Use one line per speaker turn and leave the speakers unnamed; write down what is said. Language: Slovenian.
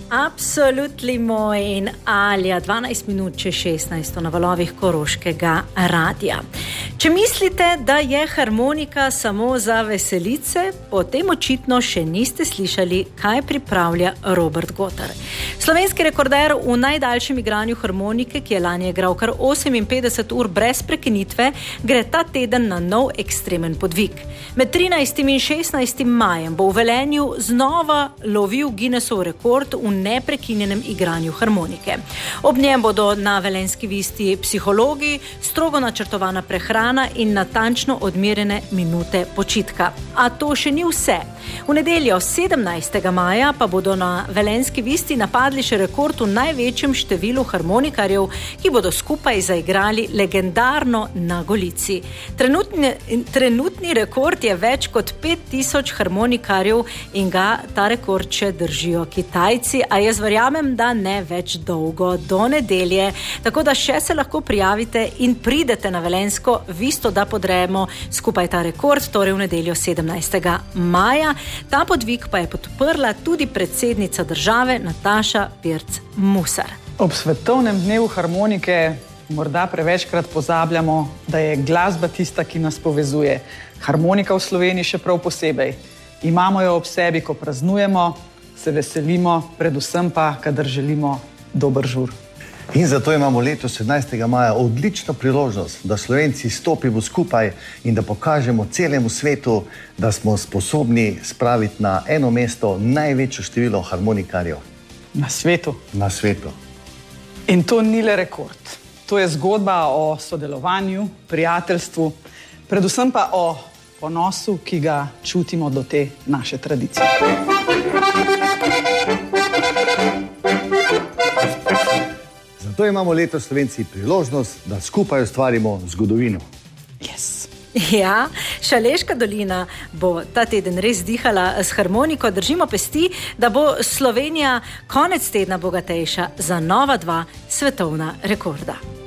Absolutely moj in Alja, 12 minut čez 16 na valovih Koroškega radia. Če mislite, da je harmonika samo za veselice, potem očitno še niste slišali, kaj pripravlja Robert Gotar. Slovenski rekorder v najdaljšem igranju harmonike, ki je lani igral kar 58 ur brez prekinitve, gre ta teden na nov ekstremen podvig. Med 13. in 16. majem bo v Velenju znova lovil Guinnessov rekord v neprekinjenem igranju harmonike. Ob njem bodo na velenjski visti psihologi, strogo načrtovana prehrana in natančno odmerjene minute počitka. A to še ni vse. V nedeljo 17. maja pa bodo na velenjski visti napadli še rekord v največjem številu harmonikarjev, ki bodo skupaj zaigrali legendarno na Golici. Trenutni rekord je več kot 5000 harmonikarjev in ga ta rekord še držijo Kitajci, a jaz verjamem, da ne več dolgo, do nedelje, tako da še se lahko prijavite in pridete na velenjsko visto, da podremo skupaj ta rekord, torej v nedeljo 17. maja. Ta podvig pa je podprla tudi predsednica države Nataša Pirc Musar.
Ob svetovnem dnevu harmonike morda prevečkrat pozabljamo, da je glasba tista, ki nas povezuje. Harmonika v Sloveniji še prav posebej. Imamo jo ob sebi, ko praznujemo, se veselimo, predvsem pa, kadar želimo dober žur.
In zato imamo letos 17. maja odlično priložnost, da Slovenci stopimo skupaj in da pokažemo celemu svetu, da smo sposobni spraviti na eno mesto največje število harmonikarjev.
Na svetu.
Na svetu.
In to ni le rekord. To je zgodba o sodelovanju, prijateljstvu, predvsem pa o ponosu, ki ga čutimo do te naše tradicije.
Zato imamo letos Slovenci priložnost, da skupaj ustvarimo zgodovino.
Yes.
Ja, Šaleška dolina bo ta teden res dihala s harmoniko. Držimo pesti, da bo Slovenija konec tedna bogatejša za nova 2 svetovna rekorda.